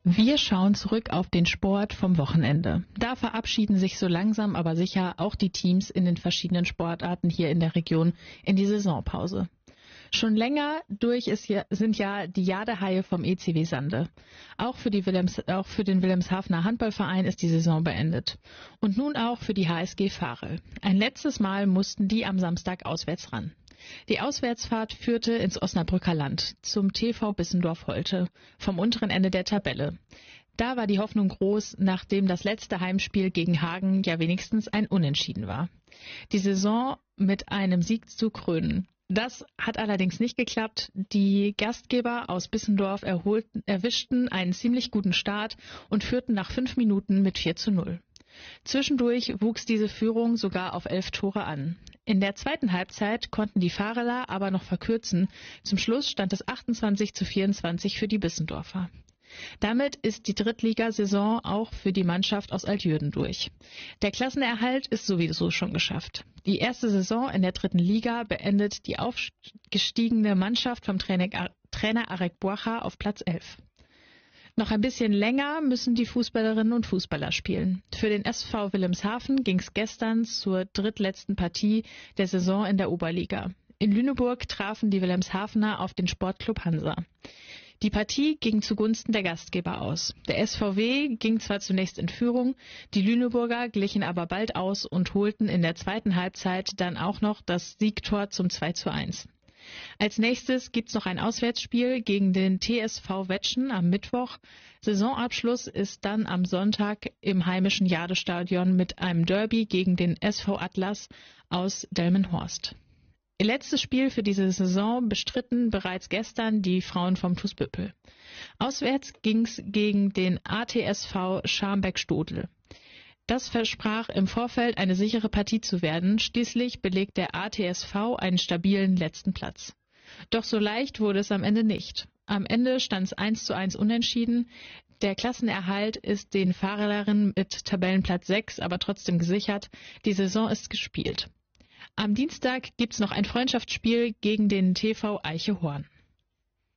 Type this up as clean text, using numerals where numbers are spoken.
Wir schauen zurück auf den Sport vom Wochenende. Da verabschieden sich so langsam aber sicher auch die Teams in den verschiedenen Sportarten hier in der Region in die Saisonpause. Schon länger durch sind ja die Jadehaie vom ECW Sande. Auch für den Wilhelmshavener Handballverein ist die Saison beendet. Und nun auch für die HSG Varel. Ein letztes Mal mussten die am Samstag auswärts ran. Die Auswärtsfahrt führte ins Osnabrücker Land, zum TV Bissendorf-Holte, vom unteren Ende der Tabelle. Da war die Hoffnung groß, nachdem das letzte Heimspiel gegen Hagen ja wenigstens ein Unentschieden war. Die Saison mit einem Sieg zu krönen. Das hat allerdings nicht geklappt. Die Gastgeber aus Bissendorf erwischten einen ziemlich guten Start und führten nach 5 Minuten mit 4:0. Zwischendurch wuchs diese Führung sogar auf 11 Tore an. In der zweiten Halbzeit konnten die Vareler aber noch verkürzen. Zum Schluss stand es 28:24 für die Bissendorfer. Damit ist die Drittligasaison auch für die Mannschaft aus Altjürden durch. Der Klassenerhalt ist sowieso schon geschafft. Die erste Saison in der 3. Liga beendet die aufgestiegene Mannschaft vom Trainer Arek Buacha auf Platz 11. Noch ein bisschen länger müssen die Fußballerinnen und Fußballer spielen. Für den SV Wilhelmshaven ging es gestern zur drittletzten Partie der Saison in der Oberliga. In Lüneburg trafen die Wilhelmshavener auf den Sportclub Hansa. Die Partie ging zugunsten der Gastgeber aus. Der SVW ging zwar zunächst in Führung, die Lüneburger glichen aber bald aus und holten in der zweiten Halbzeit dann auch noch das Siegtor zum 2:1. Als nächstes gibt's noch ein Auswärtsspiel gegen den TSV Wetschen am Mittwoch. Saisonabschluss ist dann am Sonntag im heimischen Jadestadion mit einem Derby gegen den SV Atlas aus Delmenhorst. Ihr letztes Spiel für diese Saison bestritten bereits gestern die Frauen vom TuS Büppel. Auswärts ging's gegen den ATSV Scharmbeck-Stodel. Das versprach im Vorfeld eine sichere Partie zu werden. Schließlich belegt der ATSV einen stabilen letzten Platz. Doch so leicht wurde es am Ende nicht. Am Ende stand es 1:1 unentschieden. Der Klassenerhalt ist den Fahrerinnen mit Tabellenplatz 6 aber trotzdem gesichert. Die Saison ist gespielt. Am Dienstag gibt's noch ein Freundschaftsspiel gegen den TV Eiche Horn.